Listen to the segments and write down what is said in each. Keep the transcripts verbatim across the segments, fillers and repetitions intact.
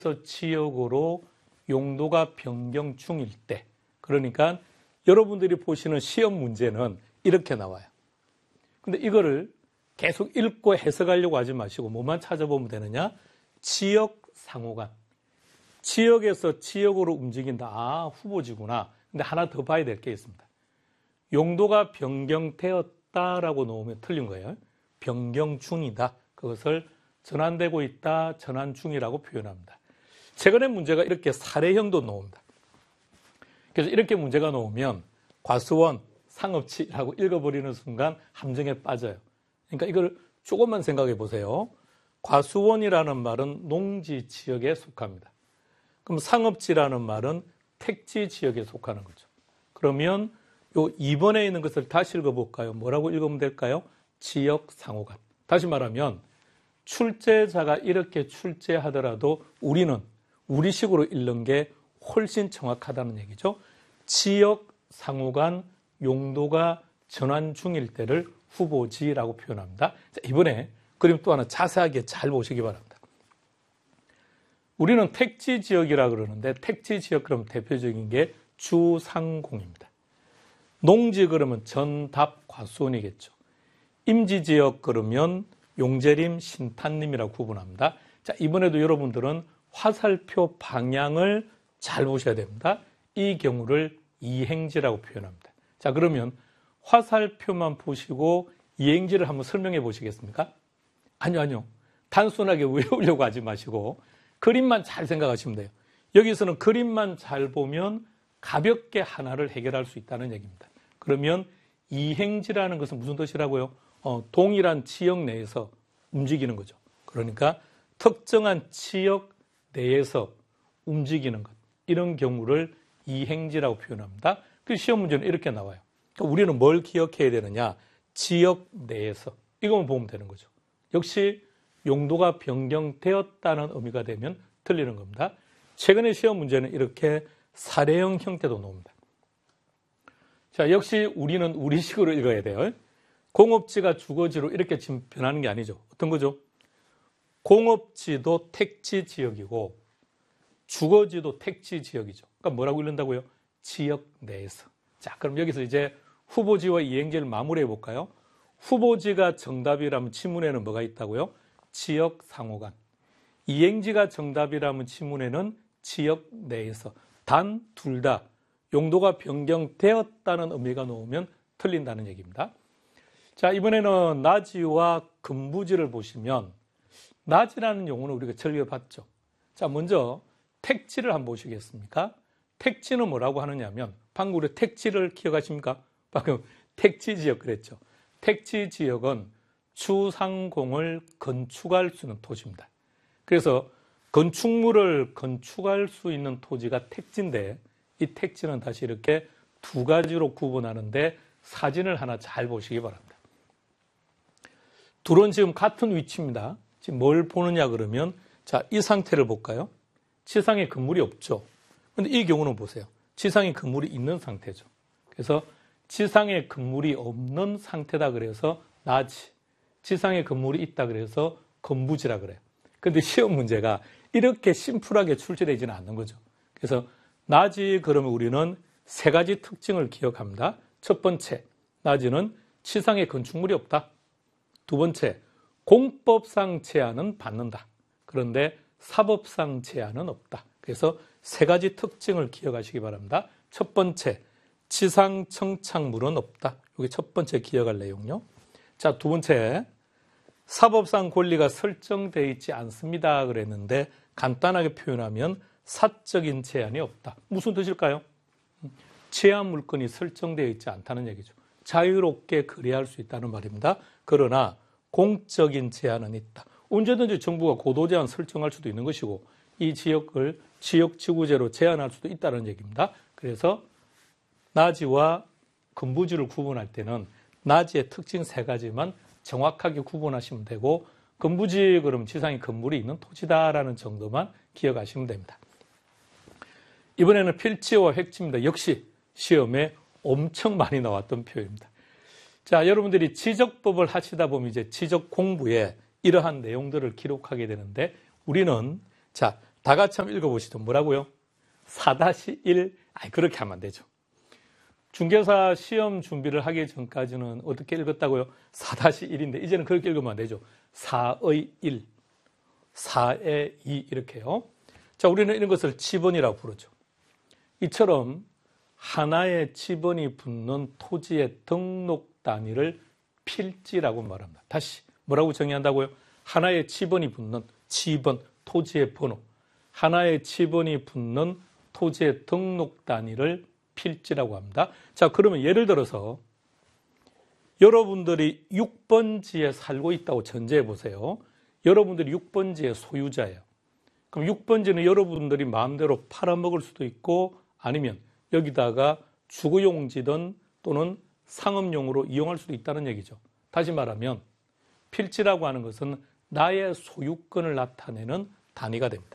지역으로 용도가 변경 중일 때, 그러니까 여러분들이 보시는 시험 문제는 이렇게 나와요. 근데 이거를 계속 읽고 해석하려고 하지 마시고 뭐만 찾아보면 되느냐? 지역 상호간. 지역에서 지역으로 움직인다. 아, 후보지구나. 근데 하나 더 봐야 될 게 있습니다. 용도가 변경되었다라고 놓으면 틀린 거예요. 변경 중이다. 그것을 전환되고 있다, 전환 중이라고 표현합니다. 최근에 문제가 이렇게 사례형도 나옵니다. 그래서 이렇게 문제가 나오면 과수원, 상업지라고 읽어버리는 순간 함정에 빠져요. 그러니까 이걸 조금만 생각해 보세요. 과수원이라는 말은 농지 지역에 속합니다. 그럼 상업지라는 말은 택지 지역에 속하는 거죠. 그러면 요 이 번에 있는 것을 다시 읽어볼까요? 뭐라고 읽으면 될까요? 지역 상호간. 다시 말하면 출제자가 이렇게 출제하더라도 우리는 우리식으로 읽는 게 훨씬 정확하다는 얘기죠. 지역 상호간 용도가 전환 중일 때를 후보지라고 표현합니다. 자, 이번에 그림 또 하나 자세하게 잘 보시기 바랍니다. 우리는 택지 지역이라 그러는데 택지 지역 그러면 대표적인 게 주상공입니다. 농지 그러면 전답 과수원이겠죠. 임지 지역 그러면 용재림, 신탄림이라고 구분합니다. 자, 이번에도 여러분들은 화살표 방향을 잘 보셔야 됩니다. 이 경우를 이행지라고 표현합니다. 자, 그러면 화살표만 보시고 이행지를 한번 설명해 보시겠습니까? 아니요, 아니요. 단순하게 외우려고 하지 마시고 그림만 잘 생각하시면 돼요. 여기서는 그림만 잘 보면 가볍게 하나를 해결할 수 있다는 얘기입니다. 그러면 이행지라는 것은 무슨 뜻이라고요? 어, 동일한 지역 내에서 움직이는 거죠. 그러니까 특정한 지역 내에서 움직이는 것, 이런 경우를 이행지라고 표현합니다. 그 시험 문제는 이렇게 나와요. 그러니까 우리는 뭘 기억해야 되느냐? 지역 내에서. 이것만 보면 되는 거죠. 역시 용도가 변경되었다는 의미가 되면 틀리는 겁니다. 최근에 시험 문제는 이렇게 사례형 형태도 나옵니다. 자, 역시 우리는 우리식으로 읽어야 돼요. 공업지가 주거지로 이렇게 지금 변하는 게 아니죠. 어떤 거죠? 공업지도 택지 지역이고 주거지도 택지 지역이죠. 그러니까 뭐라고 읽는다고요? 지역 내에서. 자, 그럼 여기서 이제 후보지와 이행지를 마무리해 볼까요? 후보지가 정답이라면 지문에는 뭐가 있다고요? 지역 상호간. 이행지가 정답이라면 지문에는 지역 내에서. 단 둘 다 용도가 변경되었다는 의미가 나오면 틀린다는 얘기입니다. 자, 이번에는 나지와 근부지를 보시면 나지라는 용어는 우리가 즐겨봤죠. 자, 먼저 택지를 한번 보시겠습니까? 택지는 뭐라고 하느냐면 방금 우리 택지를 기억하십니까? 방금 택지 지역 그랬죠. 택지 지역은 주상공을 건축할 수 있는 토지입니다. 그래서 건축물을 건축할 수 있는 토지가 택지인데 이 택지는 다시 이렇게 두 가지로 구분하는데 사진을 하나 잘 보시기 바랍니다. 둘은 지금 같은 위치입니다. 지금 뭘 보느냐 그러면 자, 이 상태를 볼까요? 지상에 건물이 없죠. 그런데 이 경우는 보세요. 지상에 건물이 있는 상태죠. 그래서 지상에 건물이 없는 상태다 그래서 나지, 지상에 건물이 있다 그래서 건부지라 그래요. 그런데 시험 문제가 이렇게 심플하게 출제되지는 않는 거죠. 그래서 나지 그러면 우리는 세 가지 특징을 기억합니다. 첫 번째, 나지는 지상에 건축물이 없다. 두 번째, 공법상 제한은 받는다. 그런데 사법상 제한은 없다. 그래서 세 가지 특징을 기억하시기 바랍니다. 첫 번째, 지상 청착물은 없다. 이게 첫 번째 기억할 내용요. 자, 두 번째, 사법상 권리가 설정되어 있지 않습니다. 그랬는데 간단하게 표현하면 사적인 제한이 없다. 무슨 뜻일까요? 제한 물건이 설정되어 있지 않다는 얘기죠. 자유롭게 거래할 수 있다는 말입니다. 그러나 공적인 제한은 있다. 언제든지 정부가 고도 제한 설정할 수도 있는 것이고 이 지역을 지역지구제로 제한할 수도 있다는 얘기입니다. 그래서 나지와 근부지를 구분할 때는 나지의 특징 세 가지만 정확하게 구분하시면 되고 근부지 그럼 지상에 건물이 있는 토지다라는 정도만 기억하시면 됩니다. 이번에는 필지와 획지입니다. 역시 시험에 엄청 많이 나왔던 표현입니다. 자, 여러분들이 지적법을 하시다 보면 이제 지적 공부에 이러한 내용들을 기록하게 되는데 우리는 자, 다 같이 한번 읽어보시죠. 뭐라고요? 사 일. 아니, 그렇게 하면 안 되죠. 중개사 시험 준비를 하기 전까지는 어떻게 읽었다고요? 사 일인데 이제는 그렇게 읽으면 안 되죠. 사의 일, 사의 이 이렇게요. 자, 우리는 이런 것을 지번이라고 부르죠. 이처럼 하나의 지번이 붙는 토지의 등록 단위를 필지라고 말합니다. 다시 뭐라고 정의한다고요? 하나의 지번이 붙는 지번, 토지의 번호. 하나의 지번이 붙는 토지의 등록 단위를 필지라고 합니다. 자, 그러면 예를 들어서 여러분들이 육 번지에 살고 있다고 전제해 보세요. 여러분들이 육 번지의 소유자예요. 그럼 육 번지는 여러분들이 마음대로 팔아먹을 수도 있고 아니면 여기다가 주거용지든 또는 상업용으로 이용할 수도 있다는 얘기죠. 다시 말하면 필지라고 하는 것은 나의 소유권을 나타내는 단위가 됩니다.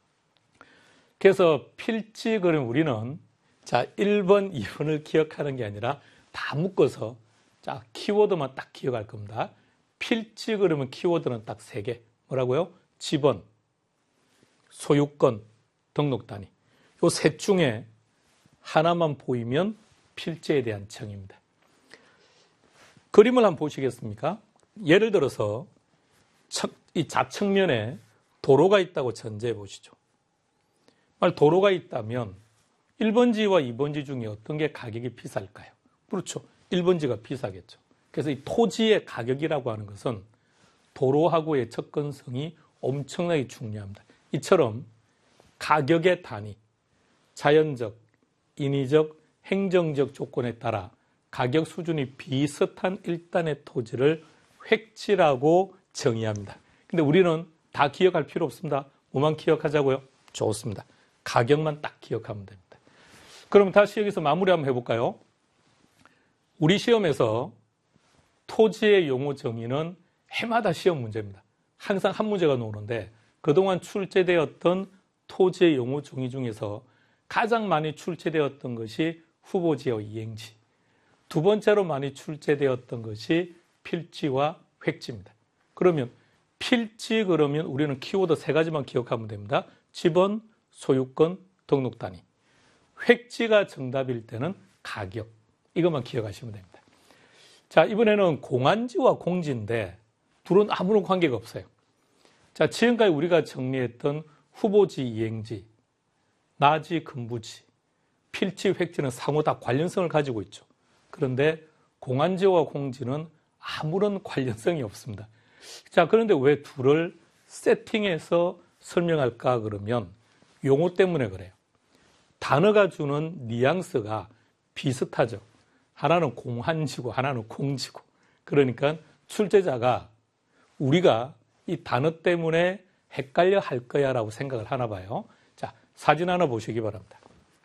그래서 필지 그러면 우리는 자, 일 번, 이 번을 기억하는 게 아니라 다 묶어서 자, 키워드만 딱 기억할 겁니다. 필지 그러면 키워드는 딱 세 개. 뭐라고요? 지번, 소유권, 등록 단위. 요 셋 중에 하나만 보이면 필지에 대한 정의입니다. 그림을 한번 보시겠습니까? 예를 들어서 이 좌측면에 도로가 있다고 전제해 보시죠. 만약 도로가 있다면 일 번지와 이 번지 중에 어떤 게 가격이 비쌀까요? 그렇죠. 일 번지가 비싸겠죠. 그래서 이 토지의 가격이라고 하는 것은 도로하고의 접근성이 엄청나게 중요합니다. 이처럼 가격의 단위, 자연적, 인위적, 행정적 조건에 따라 가격 수준이 비슷한 일단의 토지를 획지라고 정의합니다. 근데 우리는 다 기억할 필요 없습니다. 뭐만 기억하자고요? 좋습니다. 가격만 딱 기억하면 됩니다. 그럼 다시 여기서 마무리 한번 해볼까요? 우리 시험에서 토지의 용어 정의는 해마다 시험 문제입니다. 항상 한 문제가 나오는데 그동안 출제되었던 토지의 용어 정의 중에서 가장 많이 출제되었던 것이 후보지와 이행지, 두 번째로 많이 출제되었던 것이 필지와 획지입니다. 그러면 필지 그러면 우리는 키워드 세 가지만 기억하면 됩니다. 지번, 소유권, 등록 단위. 획지가 정답일 때는 가격. 이것만 기억하시면 됩니다. 자, 이번에는 공안지와 공지인데 둘은 아무런 관계가 없어요. 자, 지금까지 우리가 정리했던 후보지, 이행지, 나지, 금부지, 필지, 획지는 상호 다 관련성을 가지고 있죠. 그런데 공안지와 공지는 아무런 관련성이 없습니다. 자, 그런데 왜 둘을 세팅해서 설명할까 그러면 용어 때문에 그래요. 단어가 주는 뉘앙스가 비슷하죠. 하나는 공한지고 하나는 공지고. 그러니까 출제자가 우리가 이 단어 때문에 헷갈려 할 거야 라고 생각을 하나 봐요. 자, 사진 하나 보시기 바랍니다.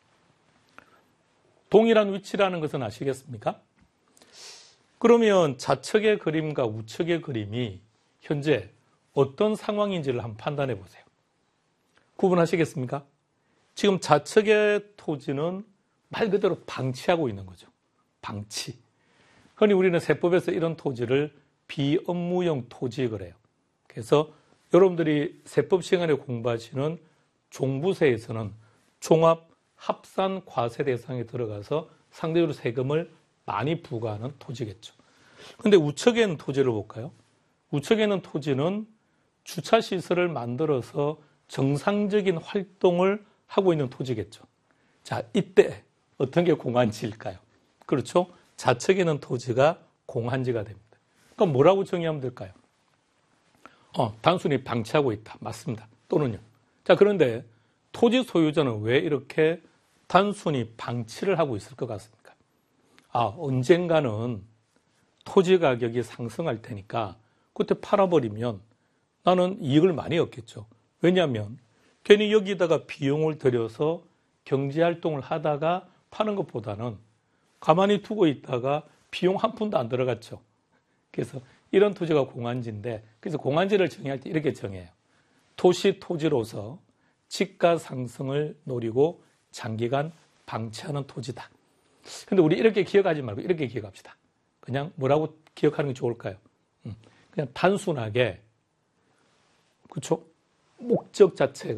동일한 위치라는 것은 아시겠습니까? 그러면 좌측의 그림과 우측의 그림이 현재 어떤 상황인지를 한번 판단해 보세요. 구분하시겠습니까? 지금 좌측의 토지는 말 그대로 방치하고 있는 거죠. 방치. 흔히 우리는 세법에서 이런 토지를 비업무용 토지 그래요. 그래서 여러분들이 세법 시간에 공부하시는 종부세에서는 종합 합산 과세 대상에 들어가서 상대적으로 세금을 많이 부과하는 토지겠죠. 그런데 우측에 있는 토지를 볼까요? 우측에 있는 토지는 주차시설을 만들어서 정상적인 활동을 하고 있는 토지겠죠. 자, 이때 어떤 게 공한지일까요? 그렇죠? 좌측에 있는 토지가 공한지가 됩니다. 그럼 뭐라고 정의하면 될까요? 어, 단순히 방치하고 있다. 맞습니다. 또는요. 자, 그런데 토지 소유자는 왜 이렇게 단순히 방치를 하고 있을 것 같습니까? 아, 언젠가는 토지 가격이 상승할 테니까 그때 팔아버리면 나는 이익을 많이 얻겠죠. 왜냐하면 괜히 여기다가 비용을 들여서 경제활동을 하다가 파는 것보다는 가만히 두고 있다가 비용 한 푼도 안 들어갔죠. 그래서 이런 토지가 공한지인데 그래서 공한지를 정의할 때 이렇게 정해요. 토시 토지로서 집가 상승을 노리고 장기간 방치하는 토지다. 근데 우리 이렇게 기억하지 말고 이렇게 기억합시다. 그냥 뭐라고 기억하는 게 좋을까요? 그냥 단순하게 그렇죠? 목적 자체가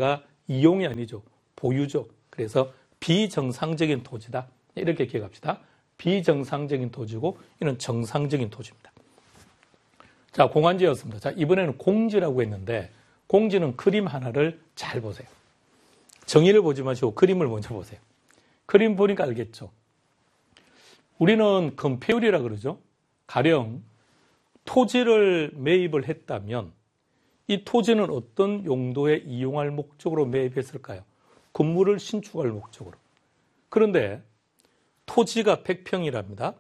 이용이 아니죠. 보유죠. 그래서 비정상적인 토지다. 이렇게 기억합시다. 비정상적인 토지고 이는 정상적인 토지입니다. 자, 공안지였습니다. 자, 이번에는 공지라고 했는데 공지는 그림 하나를 잘 보세요. 정의를 보지 마시고 그림을 먼저 보세요. 그림 보니까 알겠죠. 우리는 건폐율이라 그러죠. 가령 토지를 매입을 했다면 이 토지는 어떤 용도에 이용할 목적으로 매입했을까요? 건물을 신축할 목적으로. 그런데 토지가 백 평이랍니다.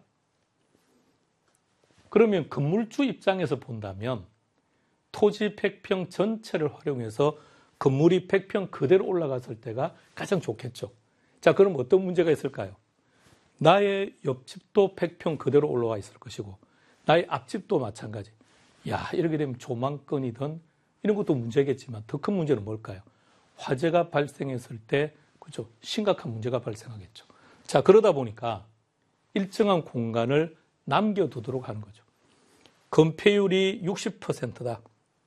그러면 건물주 입장에서 본다면 토지 백 평 전체를 활용해서 건물이 백 평 그대로 올라갔을 때가 가장 좋겠죠. 자, 그럼 어떤 문제가 있을까요? 나의 옆집도 백 평 그대로 올라와 있을 것이고 나의 앞집도 마찬가지. 야, 이렇게 되면 조망권이든 이런 것도 문제겠지만 더 큰 문제는 뭘까요? 화재가 발생했을 때 그죠? 심각한 문제가 발생하겠죠. 자, 그러다 보니까 일정한 공간을 남겨두도록 하는 거죠. 건폐율이 육십 퍼센트다.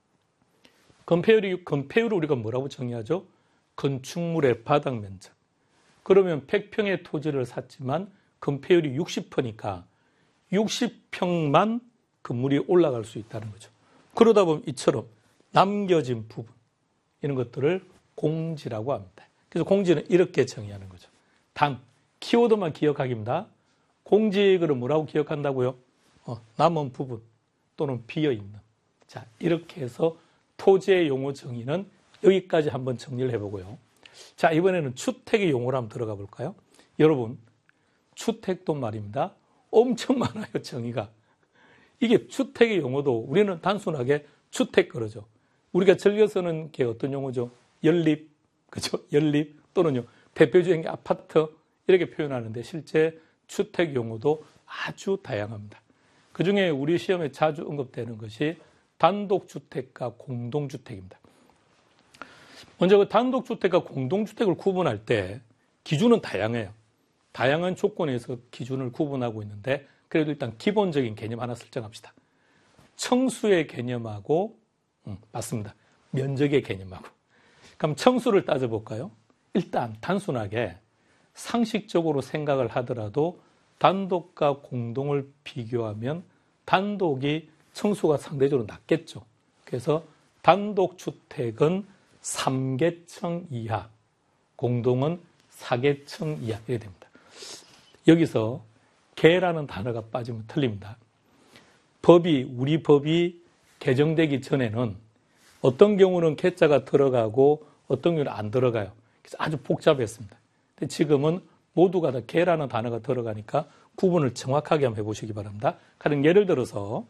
건폐율이, 건폐율을 우리가 뭐라고 정의하죠? 건축물의 바닥 면적. 그러면 백 평의 토지를 샀지만 건폐율이 육십 퍼니까 육십 평만 건물이 올라갈 수 있다는 거죠. 그러다 보면 이처럼 남겨진 부분, 이런 것들을 공지라고 합니다. 그래서 공지는 이렇게 정의하는 거죠. 단, 키워드만 기억하기입니다. 공지를 뭐라고 기억한다고요? 어, 남은 부분 또는 비어있는. 자, 이렇게 해서 토지의 용어 정의는 여기까지 한번 정리를 해보고요. 자, 이번에는 주택의 용어로 한번 들어가 볼까요? 여러분, 주택도 말입니다. 엄청 많아요, 정의가. 이게 주택의 용어도 우리는 단순하게 주택 그러죠. 우리가 즐겨 쓰는 게 어떤 용어죠? 연립, 그죠? 연립 또는요, 대표적인 게 아파트 이렇게 표현하는데 실제 주택 용어도 아주 다양합니다. 그 중에 우리 시험에 자주 언급되는 것이 단독주택과 공동주택입니다. 먼저 그 단독주택과 공동주택을 구분할 때 기준은 다양해요. 다양한 조건에서 기준을 구분하고 있는데 그래도 일단 기본적인 개념 하나 설정합시다. 청수의 개념하고 음, 맞습니다. 면적의 개념하고. 그럼 청수를 따져볼까요? 일단 단순하게 상식적으로 생각을 하더라도 단독과 공동을 비교하면 단독이 청수가 상대적으로 낮겠죠. 그래서 단독주택은 삼 계층 이하, 공동은 사 계층 이하 이렇게 됩니다. 여기서 개라는 단어가 빠지면 틀립니다. 법이, 우리 법이 개정되기 전에는 어떤 경우는 개자가 들어가고 어떤 경우는 안 들어가요. 그래서 아주 복잡했습니다. 근데 지금은 모두가 다 개라는 단어가 들어가니까 구분을 정확하게 한번 해보시기 바랍니다. 가령 예를 들어서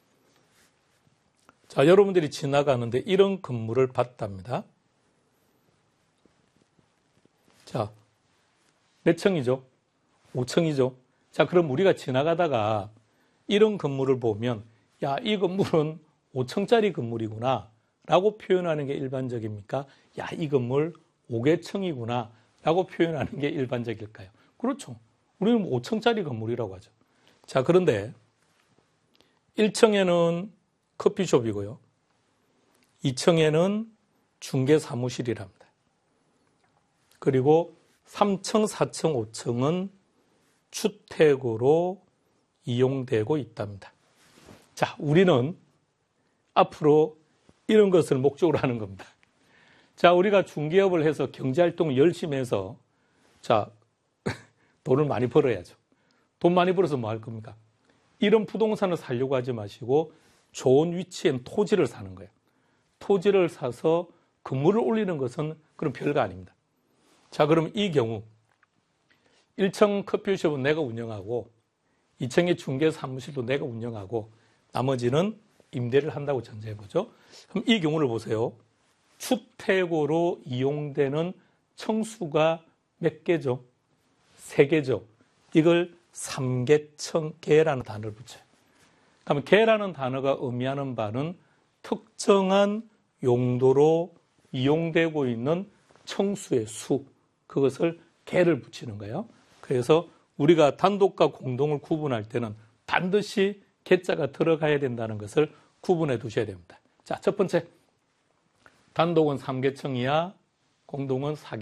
자, 여러분들이 지나가는데 이런 건물을 봤답니다. 자, 몇 층이죠? 오 층이죠? 자, 그럼 우리가 지나가다가 이런 건물을 보면 야, 이 건물은 오 층짜리 건물이구나 라고 표현하는 게 일반적입니까? 야, 이 건물 오 계층이구나 라고 표현하는 게 일반적일까요? 그렇죠. 우리는 오 층짜리 건물이라고 하죠. 자, 그런데 일 층에는 커피숍이고요. 이 층에는 중개사무실이랍니다. 그리고 삼 층, 사 층, 오 층은 주택으로 이용되고 있답니다. 자, 우리는 앞으로 이런 것을 목적으로 하는 겁니다. 자, 우리가 중개업을 해서 경제활동을 열심히 해서 자, 돈을 많이 벌어야죠. 돈 많이 벌어서 뭐 할 겁니까? 이런 부동산을 사려고 하지 마시고 좋은 위치엔 토지를 사는 거예요. 토지를 사서 건물을 올리는 것은 그런 별거 아닙니다. 자, 그럼 이 경우 일 층 커피숍은 내가 운영하고 이 층의 중개사무실도 내가 운영하고 나머지는 임대를 한다고 전제해보죠. 그럼 이 경우를 보세요. 주택으로 이용되는 층수가 몇 개죠? 세 개죠. 이걸 삼 계층 개라는 단어를 붙여요. 그러면 개라는 단어가 의미하는 바는 특정한 용도로 이용되고 있는 층수의 수, 그것을 개를 붙이는 거예요. 그래서 우리가 단독과 공동을 구분할 때는 반드시 개자가 들어가야 된다는 것을 구분해 두셔야 됩니다. 자, 첫 번째, 단독은 삼 계층 이하, 공동은 사기.